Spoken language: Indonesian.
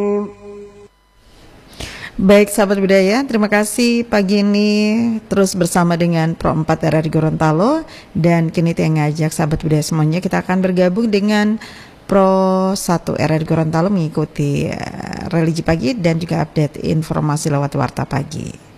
Baik sahabat budaya, terima kasih pagi ini terus bersama dengan Pro 4 RRI Gorontalo, dan kini yang ngajak sahabat budaya semuanya kita akan bergabung dengan Pro 1 RRI Gorontalo mengikuti religi pagi dan juga update informasi lewat warta pagi.